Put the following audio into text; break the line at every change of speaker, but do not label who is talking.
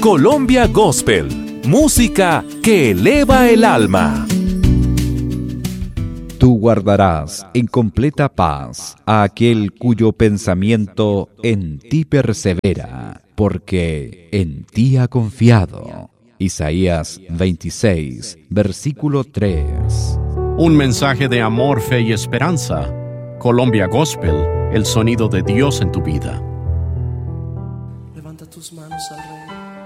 Colombia Gospel, música que eleva el alma.
Tú guardarás en completa paz a aquel cuyo pensamiento en ti persevera, porque en ti ha confiado. Isaías 26, versículo 3.
Un mensaje de amor, fe y esperanza. Colombia Gospel, el sonido de Dios en tu vida.